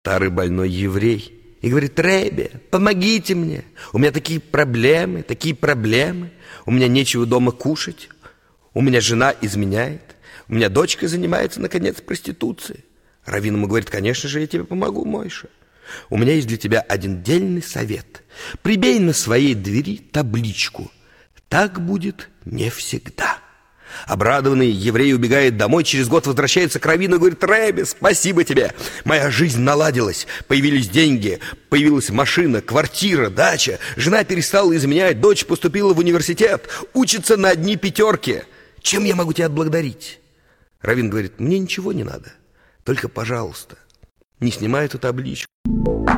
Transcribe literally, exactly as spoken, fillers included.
старый больной еврей и говорит: Ребе, помогите мне, у меня такие проблемы, такие проблемы, у меня нечего дома кушать, у меня жена изменяет, у меня дочка занимается, наконец, проституцией. Раввин ему говорит: конечно же, я тебе помогу, Мойша. У меня есть для тебя один дельный совет. Прибей на своей двери табличку: так будет не всегда. Обрадованный еврей убегает домой, через год возвращается к раввину и говорит: Ребе, спасибо тебе, моя жизнь наладилась, появились деньги, появилась машина, квартира, дача, жена перестала изменять, дочь поступила в университет, учится на одни пятерки. Чем я могу тебя отблагодарить? Раввин говорит: мне ничего не надо, только, пожалуйста, не снимай эту табличку.